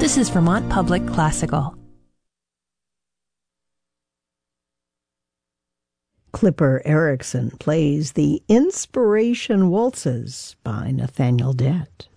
This is Vermont Public Classical. Clipper Erickson plays the Inspiration Waltzes by Nathaniel Dett.